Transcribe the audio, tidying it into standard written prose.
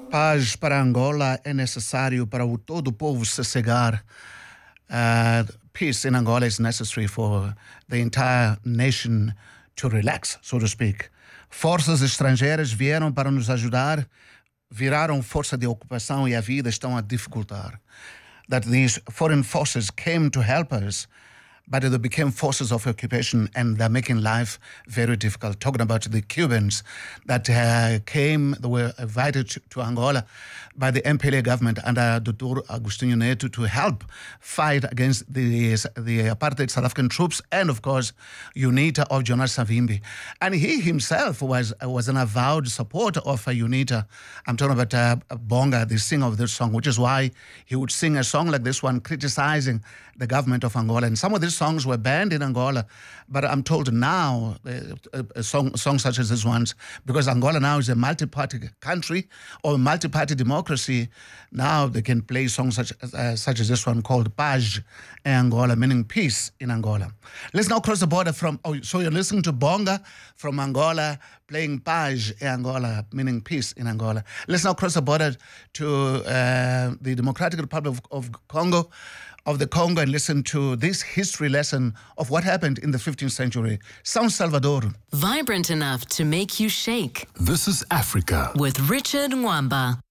Paz para Angola é necessário para todo o povo sossegar. Peace in Angola is necessary for the entire nation to relax, so to speak. Forças estrangeiras vieram para nos ajudar, viraram força de ocupação e a vida estão a dificultar. That these foreign forces came to help us, but they became forces of occupation and they're making life very difficult. Talking about the Cubans that they were invited to Angola by the MPLA government under Dr. Agostinho Neto to help fight against the apartheid South African troops and, of course, UNITA of Jonas Savimbi. And he himself was an avowed supporter of UNITA. I'm talking about Bonga, the singer of this song, which is why he would sing a song like this one criticizing the government of Angola. And some of these songs were banned in Angola, but I'm told now songs such as this ones, because Angola now is a multi-party country or multi-party democracy, now they can play songs such as this one called Paz in Angola, meaning peace in Angola. Let's now cross the border so you're listening to Bonga from Angola playing Paz in Angola, meaning peace in Angola. Let's now cross the border to the Democratic Republic of the Congo and listen to this history lesson of what happened in the 15th century. São Salvador. Vibrant enough to make you shake. This is Africa. With Richard Mwamba.